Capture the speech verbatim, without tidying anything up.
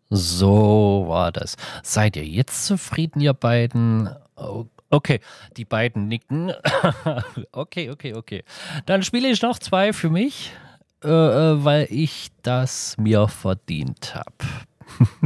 So war das. Seid ihr jetzt zufrieden, ihr beiden? O- Okay, die beiden nicken. Okay, okay, okay. Dann spiele ich noch zwei für mich, äh, äh, weil ich das mir verdient habe.